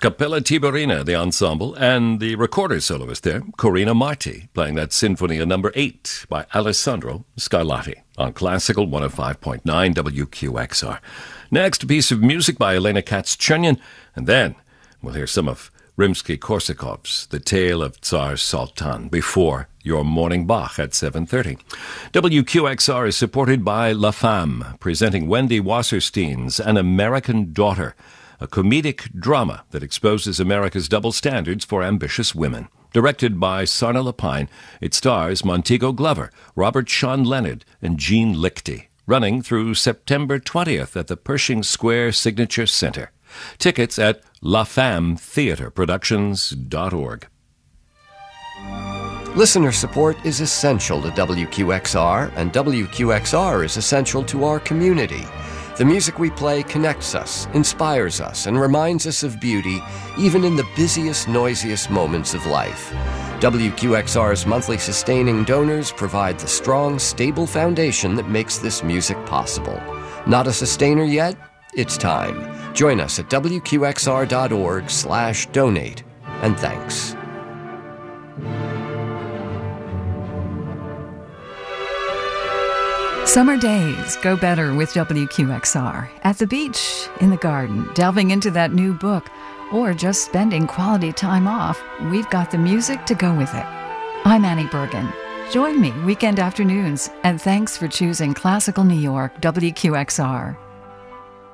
Cappella Tiberina, the ensemble, and the recorder soloist there, Corina Marti, playing that Sinfonia number 8 by Alessandro Scarlatti on Classical 105.9 WQXR. Next, a piece of music by Elena Katz-Chernian, and then we'll hear some of Rimsky-Korsakov's The Tale of Tsar Sultan before your morning Bach at 7:30. WQXR is supported by La Femme, presenting Wendy Wasserstein's An American Daughter, a comedic drama that exposes America's double standards for ambitious women. Directed by Sarna Lapine, it stars Montego Glover, Robert Sean Leonard, and Jean Lichty. Running through September 20th at the Pershing Square Signature Center. Tickets at lafammetheatreproductions.org. Listener support is essential to WQXR, and WQXR is essential to our community. The music we play connects us, inspires us, and reminds us of beauty, even in the busiest, noisiest moments of life. WQXR's monthly sustaining donors provide the strong, stable foundation that makes this music possible. Not a sustainer yet? It's time. Join us at WQXR.org/donate. And thanks. Summer days go better with WQXR. At the beach, in the garden, delving into that new book, or just spending quality time off, we've got the music to go with it. I'm Annie Bergen. Join me weekend afternoons, and thanks for choosing Classical New York WQXR.